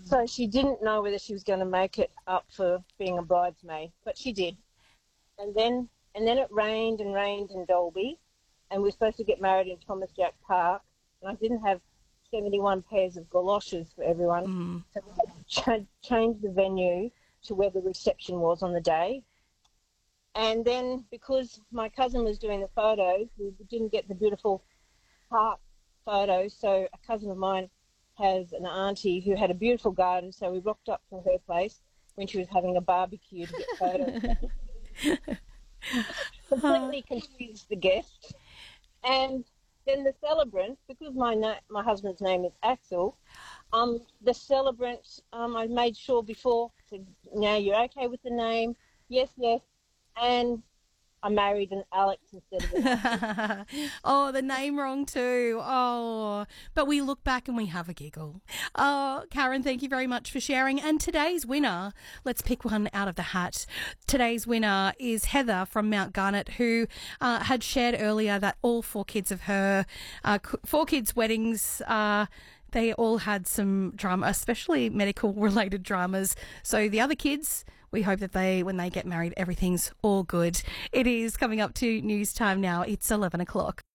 So she didn't know whether she was going to make it up for being a bridesmaid, but she did. And then it rained and rained in Dalby, and we were supposed to get married in Thomas Jack Park, and I didn't have 71 pairs of galoshes for everyone. So we had to change the venue to where the reception was on the day. And then because my cousin was doing the photos, we didn't get the beautiful park photos, so a cousin of mine has an auntie who had a beautiful garden, so we rocked up to her place when she was having a barbecue to get photos. Completely confused the guests. And then the celebrant, because my husband's name is Axel, the celebrant, I made sure before, said, now you're okay with the name? Yes, yes. And I married an Alex instead of an Oh, the name wrong too. Oh, but we look back and we have a giggle. Oh, Karen, thank you very much for sharing. And today's winner, let's pick one out of the hat. Today's winner is Heather from Mount Garnet, who had shared earlier that all four kids of her, four kids' weddings, they all had some drama, especially medical-related dramas. So the other kids, we hope that when they get married, everything's all good. It is coming up to news time now. It's 11 o'clock.